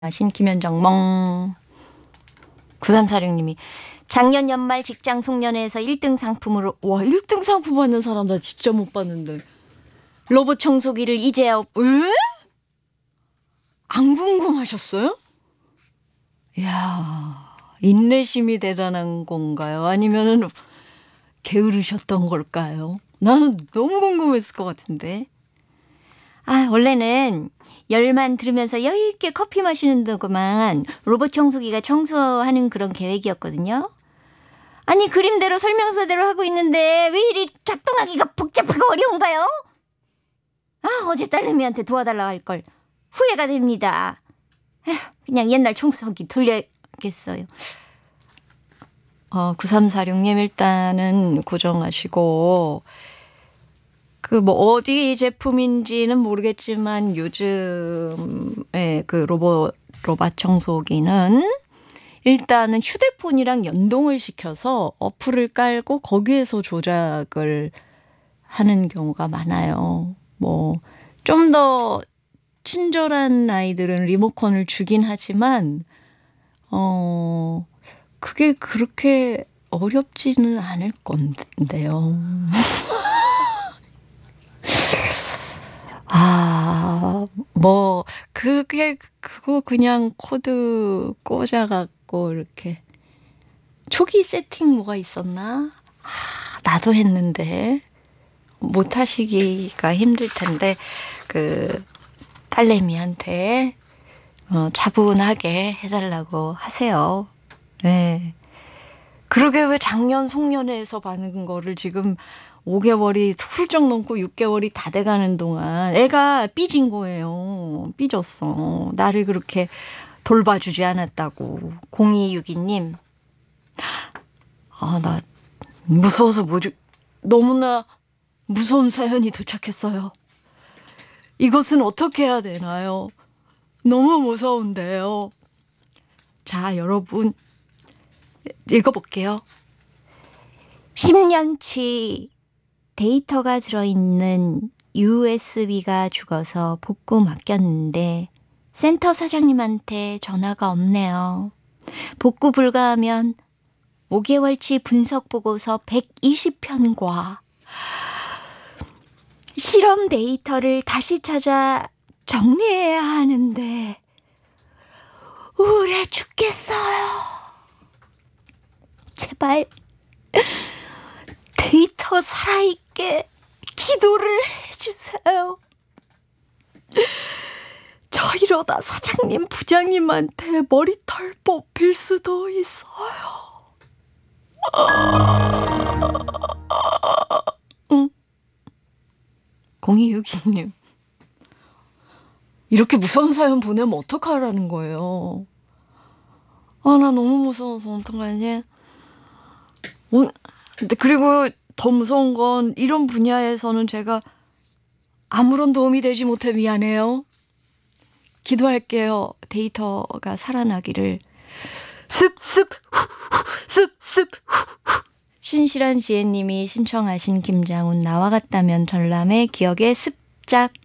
신김현정 멍. 9346님이 작년 연말 직장 송년회에서 1등 상품으로 1등 상품 받는 사람 나 진짜 못 봤는데 로봇 청소기를 이제야 왜? 안 궁금하셨어요? 이야, 인내심이 대단한 건가요? 아니면은 게으르셨던 걸까요? 나는 너무 궁금했을 것 같은데. 원래는 열만 들으면서 여유 있게 커피 마시는 동안 로봇 청소기가 청소하는 그런 계획이었거든요. 아니, 그림대로 설명서대로 하고 있는데 왜 이리 작동하기가 복잡하고 어려운가요? 어제 딸내미한테 도와달라고 할 걸 후회가 됩니다. 그냥 옛날 청소기 돌려야겠어요. 9346님 일단은 고정하시고, 어디 제품인지는 모르겠지만 요즘에 그 로봇 청소기는 일단은 휴대폰이랑 연동을 시켜서 어플을 깔고 거기에서 조작을 하는 경우가 많아요. 좀 더 친절한 아이들은 리모컨을 주긴 하지만 그게 그렇게 어렵지는 않을 건데요. 그거 그냥 코드 꽂아갖고 이렇게 초기 세팅 뭐가 있었나? 나도 했는데 못 하시기가 힘들 텐데 딸내미한테 차분하게 해달라고 하세요. 네. 그러게 왜 작년 송년회에서 받은 거를 지금 5개월이 훌쩍 넘고 6개월이 다 돼가는 동안 애가 삐진 거예요. 삐졌어. 나를 그렇게 돌봐주지 않았다고. 0262님. 나 무서워서 너무나 무서운 사연이 도착했어요. 이것은 어떻게 해야 되나요? 너무 무서운데요. 자, 여러분 읽어볼게요. 10년치 데이터가 들어있는 USB가 죽어서 복구 맡겼는데 센터 사장님한테 전화가 없네요. 복구 불가하면 5개월치 분석 보고서 120편과 실험 데이터를 다시 찾아 정리해야 하는데 우울해 죽겠어요. 제발 데이터 살아있게 기도를 해주세요. 저 이러다 사장님, 부장님한테 머리털 뽑힐 수도 있어요. 0262님. 이렇게 무서운 사연 보내면 어떡하라는 거예요? 나 너무 무서워서 어떡하지? 그리고 더 무서운 건 이런 분야에서는 제가 아무런 도움이 되지 못해 미안해요. 기도할게요. 데이터가 살아나기를. 습. 신실한 지혜님이 신청하신 김장훈 나와 같다면 전람의 기억의 습작.